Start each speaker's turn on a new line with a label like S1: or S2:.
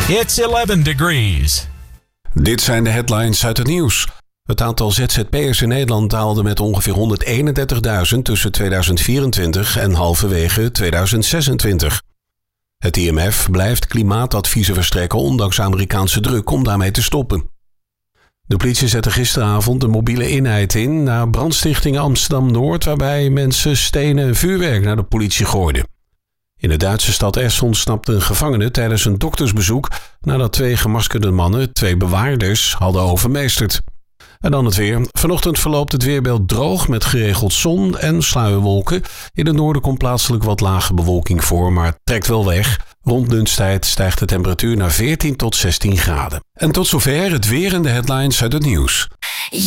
S1: It's 11 degrees.
S2: Dit zijn de headlines uit het nieuws. Het aantal ZZP'ers in Nederland daalde met ongeveer 131.000 tussen 2024 en halverwege 2026. Het IMF blijft klimaatadviezen verstrekken ondanks Amerikaanse druk om daarmee te stoppen. De politie zette gisteravond een mobiele eenheid in na brandstichting Amsterdam-Noord, waarbij mensen stenen en vuurwerk naar de politie gooiden. In de Duitse stad Essen ontsnapte een gevangene tijdens een doktersbezoek nadat 2 gemaskerde mannen 2 bewaarders hadden overmeesterd. En dan het weer. Vanochtend verloopt het weerbeeld droog met geregeld zon en sluierwolken. In het noorden komt plaatselijk wat lage bewolking voor, maar het trekt wel weg. Rond lunchtijd stijgt de temperatuur naar 14 tot 16 graden. En tot zover het weer en de headlines uit het nieuws.